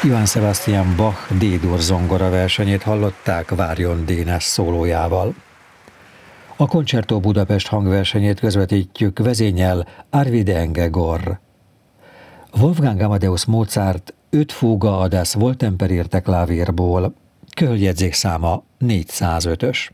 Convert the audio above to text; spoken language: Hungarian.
Johann Sebastian Bach D-dur zongora versenyét hallották Várjon Dénes szólójával. A Concerto Budapest hangversenyét közvetítjük, vezényel Arvid Enge Gorr. Wolfgang Amadeus Mozart 5 fúga a Das Wohltemperiertes Klavírból, körjegyzékszáma 405-ös.